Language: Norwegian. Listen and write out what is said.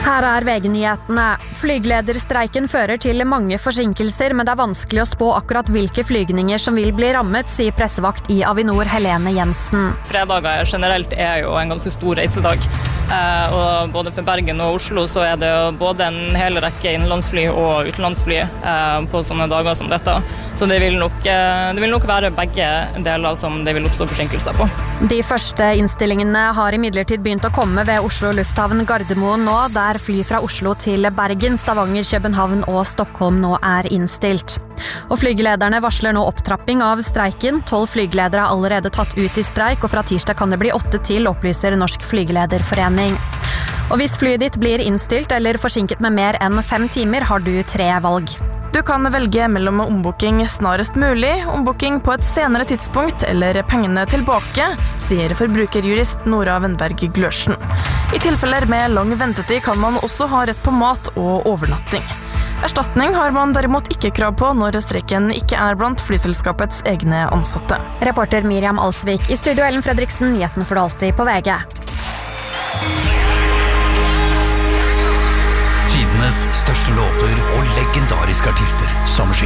Her VG-nyhetene. Flygelederstreiken fører til mange forsinkelser, men det vanskelig å spå akkurat hvilke flygninger som vil bli rammet, sier pressevakt i Avinor Helene Jensen. Fredager generelt jo en ganske stor reisedag, og både for Bergen og Oslo så det både en hel rekke innenlandsfly og utenlandsfly på sånne dager som dette. Så det vil nok være begge deler som det vil oppstå forsinkelser på. De første innstillingene har imidlertid begynt å komme ved Oslo Lufthavn Gardermoen nå, der fly fra Oslo til Bergen, Stavanger, København og Stockholm nå innstilt. Og flygelederne varsler nå opptrapping av streiken. 12 flygeledere har allerede tatt ut i streik, og fra tirsdag kan det bli 8 til, opplyser Norsk Flygelederforening. Og hvis flyet ditt blir innstilt eller forsinket med mer enn 5 timer, har du 3 valg. Du kan velge mellom ombooking snarest mulig, ombooking på et senere tidspunkt eller pengene tilbake, sier forbrukerjurist Nora Wenberg Glørsen. I tilfeller med lang ventetid kan man også ha rett på mat og overnatting. Erstatning har man derimot ikke krav på når streiken ikke blant flyselskapets egne ansatte. Reporter Miriam Alsvik i studio, Ellen Fredriksen, nyhetene for det alltid på VG. Tidenes største låter og legendariske artister. Sommerski.